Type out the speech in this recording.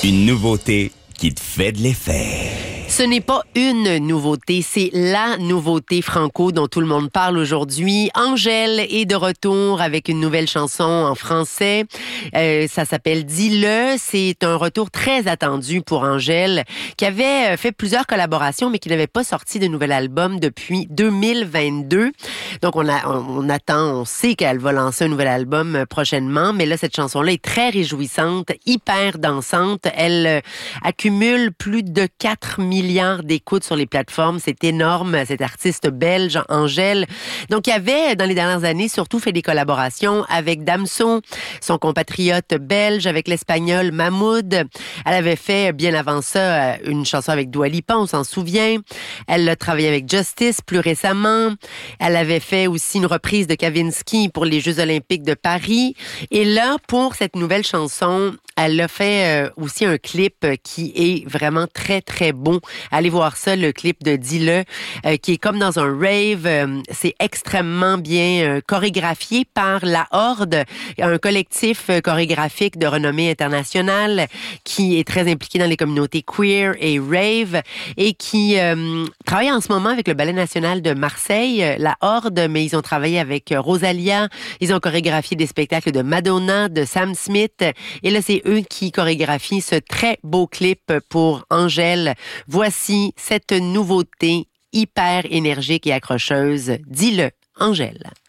Une nouveauté qui te fait de l'effet. Ce n'est pas une nouveauté, c'est la nouveauté franco dont tout le monde parle aujourd'hui. Angèle est de retour avec une nouvelle chanson en français. Ça s'appelle Dis-le. C'est un retour très attendu pour Angèle, qui avait fait plusieurs collaborations, mais qui n'avait pas sorti de nouvel album depuis 2022. Donc, on attend, on sait qu'elle va lancer un nouvel album prochainement, mais là, cette chanson-là est très réjouissante, hyper dansante. Elle accumule plus de 4 milliards d'écoutes sur les plateformes. C'est énorme, cette artiste belge, Angèle. Donc, il y avait, dans les dernières années, surtout fait des collaborations avec Damso, son compatriote belge, avec l'espagnol Mahmoud. Elle avait fait, bien avant ça, une chanson avec Dua Lipa, on s'en souvient. Elle a travaillé avec Justice plus récemment. Elle avait fait aussi une reprise de Kavinsky pour les Jeux olympiques de Paris. Et là, pour cette nouvelle chanson, elle a fait aussi un clip qui est vraiment très, très beau. Allez voir ça, le clip de Dis-le, qui est comme dans un rave. C'est extrêmement bien chorégraphié par La Horde, un collectif chorégraphique de renommée internationale qui est très impliqué dans les communautés queer et rave et qui travaille en ce moment avec le Ballet national de Marseille, La Horde, mais ils ont travaillé avec Rosalia. Ils ont chorégraphié des spectacles de Madonna, de Sam Smith. Et là, c'est eux qui chorégraphient ce très beau clip pour Angèle. Voici cette nouveauté hyper énergique et accrocheuse. Dis-le, Angèle.